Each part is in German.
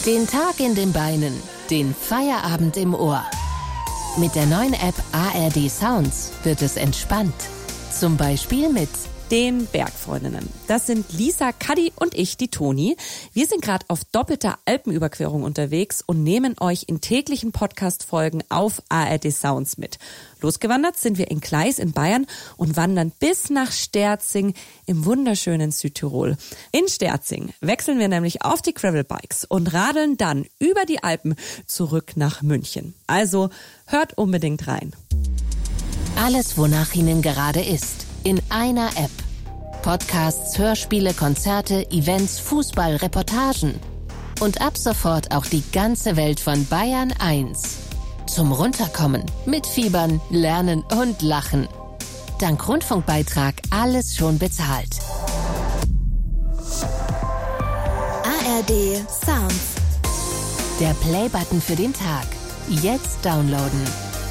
Den Tag in den Beinen, den Feierabend im Ohr. Mit der neuen App ARD Sounds wird es entspannt. Zum Beispiel mit den Bergfreundinnen. Das sind Lisa, Kadi und ich, die Toni. Wir sind gerade auf doppelter Alpenüberquerung unterwegs und nehmen euch in täglichen Podcast-Folgen auf ARD Sounds mit. Losgewandert sind wir in Gleis in Bayern und wandern bis nach Sterzing im wunderschönen Südtirol. In Sterzing wechseln wir nämlich auf die Gravelbikes und radeln dann über die Alpen zurück nach München. Also hört unbedingt rein. Alles, wonach Ihnen gerade ist, in einer App. Podcasts, Hörspiele, Konzerte, Events, Fußball, Reportagen. Und ab sofort auch die ganze Welt von Bayern 1. Zum Runterkommen, mitfiebern, lernen und lachen. Dank Rundfunkbeitrag alles schon bezahlt. ARD Sounds. Der Playbutton für den Tag. Jetzt downloaden.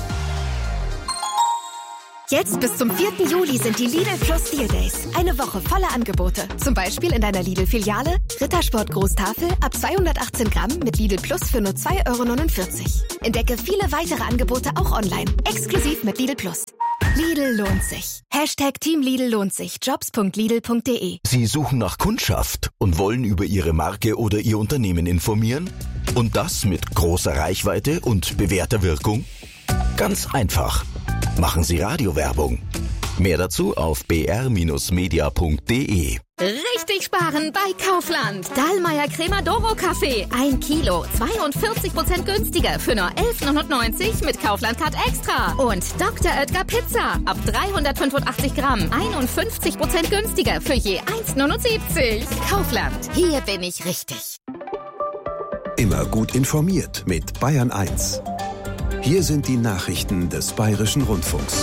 Jetzt bis zum 4. Juli sind die Lidl Plus Deal Days. Eine Woche voller Angebote. Zum Beispiel in deiner Lidl-Filiale Rittersport Großtafel ab 218 Gramm mit Lidl Plus für nur 2,49 €. Entdecke viele weitere Angebote auch online. Exklusiv mit Lidl Plus. Lidl lohnt sich. Team Lidl lohnt sich. Jobs.lidl.de. Sie suchen nach Kundschaft und wollen über Ihre Marke oder Ihr Unternehmen informieren? Und das mit großer Reichweite und bewährter Wirkung? Ganz einfach. Machen Sie Radiowerbung. Mehr dazu auf br-media.de. Richtig sparen bei Kaufland. Dahlmeier Cremodoro Kaffee. 1 Kilo, 42% günstiger für nur 11,99 mit Kaufland Card Extra. Und Dr. Oetker Pizza. Ab 385 Gramm, 51% günstiger für je 1,79. Kaufland. Hier bin ich richtig. Immer gut informiert mit Bayern 1. Hier sind die Nachrichten des Bayerischen Rundfunks.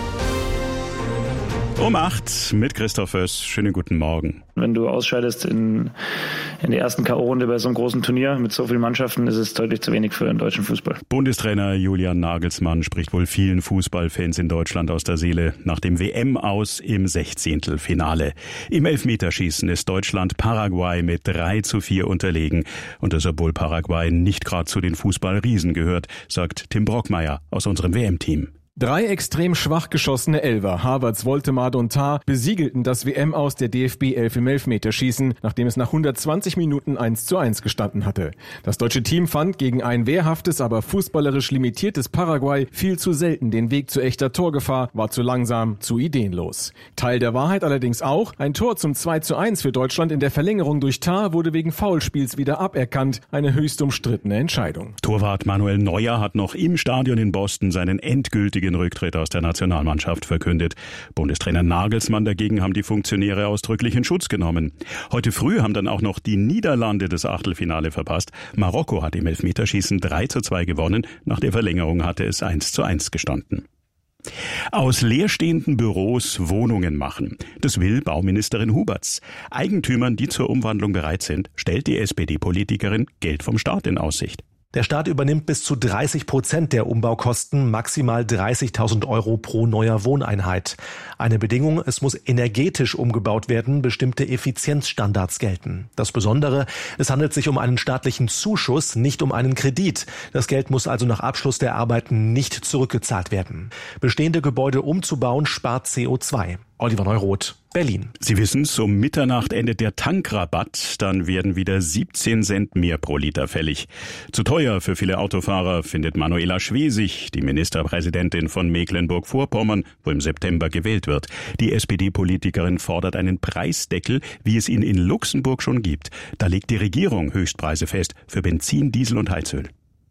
Um 8 mit Christoph Oess. Schönen guten Morgen. Wenn du ausscheidest in der ersten K.O.-Runde bei so einem großen Turnier mit so vielen Mannschaften, ist es deutlich zu wenig für den deutschen Fußball. Bundestrainer Julian Nagelsmann spricht wohl vielen Fußballfans in Deutschland aus der Seele nach dem WM-Aus im 16. Finale. Im Elfmeterschießen ist Deutschland Paraguay mit 3:4 unterlegen. Und das, obwohl Paraguay nicht gerade zu den Fußballriesen gehört, sagt Tim Brockmeier aus unserem WM-Team. 3 extrem schwach geschossene Elfer, Havertz, Woltemade und Tah, besiegelten das WM aus der DFB 11 im Elfmeterschießen, nachdem es nach 120 Minuten 1:1 gestanden hatte. Das deutsche Team fand gegen ein wehrhaftes, aber fußballerisch limitiertes Paraguay viel zu selten den Weg zu echter Torgefahr, war zu langsam, zu ideenlos. Teil der Wahrheit allerdings auch, ein Tor zum 2:1 für Deutschland in der Verlängerung durch Tah wurde wegen Foulspiels wieder aberkannt, eine höchst umstrittene Entscheidung. Torwart Manuel Neuer hat noch im Stadion in Boston seinen endgültigen Rücktritt aus der Nationalmannschaft verkündet. Bundestrainer Nagelsmann dagegen haben die Funktionäre ausdrücklich in Schutz genommen. Heute früh haben dann auch noch die Niederlande das Achtelfinale verpasst. Marokko hat im Elfmeterschießen 3:2 gewonnen. Nach der Verlängerung hatte es 1:1 gestanden. Aus leerstehenden Büros Wohnungen machen. Das will Bauministerin Huberts. Eigentümern, die zur Umwandlung bereit sind, stellt die SPD-Politikerin Geld vom Staat in Aussicht. Der Staat übernimmt bis zu 30% der Umbaukosten, maximal 30.000 € pro neuer Wohneinheit. Eine Bedingung, es muss energetisch umgebaut werden, bestimmte Effizienzstandards gelten. Das Besondere, es handelt sich um einen staatlichen Zuschuss, nicht um einen Kredit. Das Geld muss also nach Abschluss der Arbeiten nicht zurückgezahlt werden. Bestehende Gebäude umzubauen spart CO2. Oliver Neuroth, Berlin. Sie wissen's, um Mitternacht endet der Tankrabatt, dann werden wieder 17 Cent mehr pro Liter fällig. Zu teuer für viele Autofahrer findet Manuela Schwesig, die Ministerpräsidentin von Mecklenburg-Vorpommern, wo im September gewählt wird. Die SPD-Politikerin fordert einen Preisdeckel, wie es ihn in Luxemburg schon gibt. Da legt die Regierung Höchstpreise fest für Benzin, Diesel und Heizöl.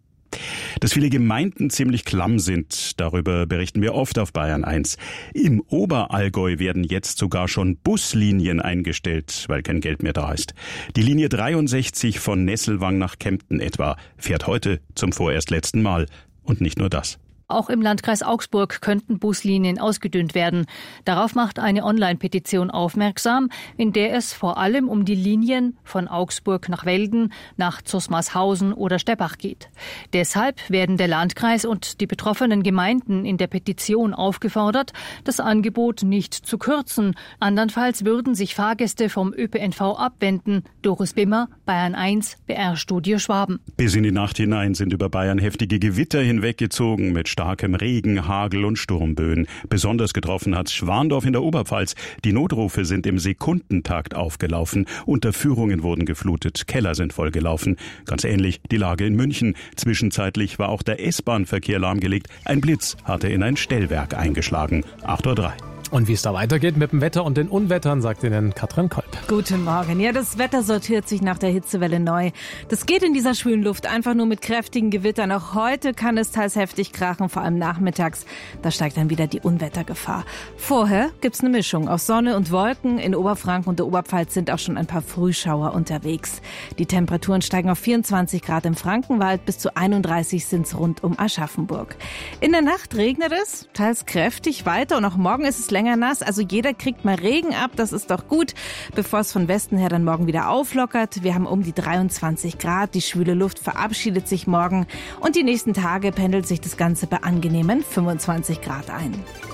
Dass viele Gemeinden ziemlich klamm sind, darüber berichten wir oft auf Bayern 1. Im Oberallgäu werden jetzt sogar schon Buslinien eingestellt, weil kein Geld mehr da ist. Die Linie 63 von Nesselwang nach Kempten etwa fährt heute zum vorerst letzten Mal. Und nicht nur das. Auch im Landkreis Augsburg könnten Buslinien ausgedünnt werden. Darauf macht eine Online-Petition aufmerksam, in der es vor allem um die Linien von Augsburg nach Velden, nach Zusmarshausen oder Steppach geht. Deshalb werden der Landkreis und die betroffenen Gemeinden in der Petition aufgefordert, das Angebot nicht zu kürzen. Andernfalls würden sich Fahrgäste vom ÖPNV abwenden. Doris Bimmer, Bayern 1, BR-Studio Schwaben. Bis in die Nacht hinein sind über Bayern heftige Gewitter hinweggezogen mit starkem Regen, Hagel und Sturmböen. Besonders getroffen hat Schwandorf in der Oberpfalz. Die Notrufe sind im Sekundentakt aufgelaufen. Unterführungen wurden geflutet, Keller sind vollgelaufen. Ganz ähnlich die Lage in München. Zwischenzeitlich war auch der S-Bahn-Verkehr lahmgelegt. Ein Blitz hatte in ein Stellwerk eingeschlagen. 8:03 Uhr. Und wie es da weitergeht mit dem Wetter und den Unwettern, sagt Ihnen Katrin Kolb. Guten Morgen. Ja, das Wetter sortiert sich nach der Hitzewelle neu. Das geht in dieser schwülen Luft einfach nur mit kräftigen Gewittern. Auch heute kann es teils heftig krachen, vor allem nachmittags. Da steigt dann wieder die Unwettergefahr. Vorher gibt's eine Mischung aus Sonne und Wolken. In Oberfranken und der Oberpfalz sind auch schon ein paar Frühschauer unterwegs. Die Temperaturen steigen auf 24 Grad im Frankenwald, bis zu 31 sind's rund um Aschaffenburg. In der Nacht regnet es, teils kräftig weiter und auch morgen ist es länger nass, also jeder kriegt mal Regen ab, das ist doch gut, bevor es von Westen her dann morgen wieder auflockert. Wir haben um die 23 Grad, die schwüle Luft verabschiedet sich morgen und die nächsten Tage pendelt sich das Ganze bei angenehmen 25 Grad ein.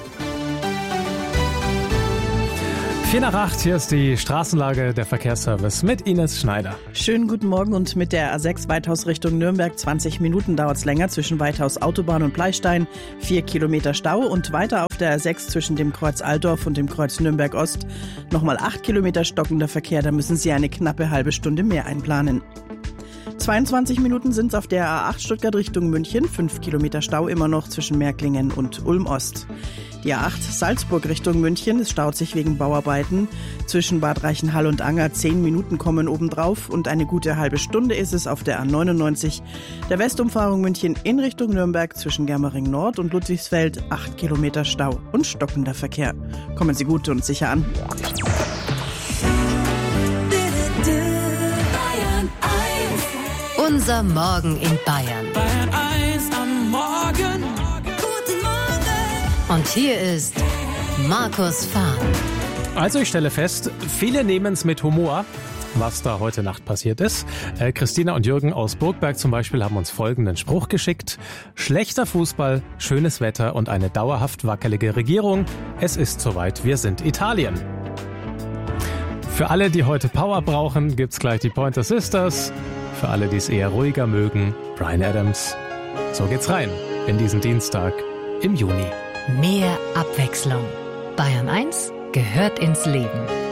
7:04, hier ist die Straßenlage, der Verkehrsservice mit Ines Schneider. Schönen guten Morgen und mit der A6 Weithaus Richtung Nürnberg 20 Minuten dauert es länger zwischen Weithaus Autobahn und Bleistein, 4 Kilometer Stau und weiter auf der A6 zwischen dem Kreuz Altdorf und dem Kreuz Nürnberg Ost nochmal 8 Kilometer stockender Verkehr, da müssen Sie eine knappe halbe Stunde mehr einplanen. 22 Minuten sind es auf der A8 Stuttgart Richtung München, 5 Kilometer Stau immer noch zwischen Märklingen und Ulm Ost. Die A8 Salzburg Richtung München, es staut sich wegen Bauarbeiten. Zwischen Bad Reichenhall und Anger 10 Minuten kommen obendrauf und eine gute halbe Stunde ist es auf der A99. Der Westumfahrung München in Richtung Nürnberg zwischen Germering Nord und Ludwigsfeld 8 Kilometer Stau und stockender Verkehr. Kommen Sie gut und sicher an. Unser Morgen in Bayern. Bayern 1 am Morgen. Guten Morgen. Und hier ist Markus Fahn. Also ich stelle fest, viele nehmen es mit Humor, was da heute Nacht passiert ist. Christina und Jürgen aus Burgberg zum Beispiel haben uns folgenden Spruch geschickt. Schlechter Fußball, schönes Wetter und eine dauerhaft wackelige Regierung. Es ist soweit, wir sind Italien. Für alle, die heute Power brauchen, gibt's gleich die Pointer Sisters. Für alle, die es eher ruhiger mögen, Bryan Adams. So geht's rein in diesen Dienstag im Juni. Mehr Abwechslung. Bayern 1 gehört ins Leben.